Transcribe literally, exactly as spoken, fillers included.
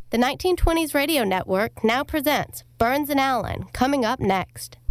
The nineteen twenties Radio Network now presents Burns and Allen, coming up next.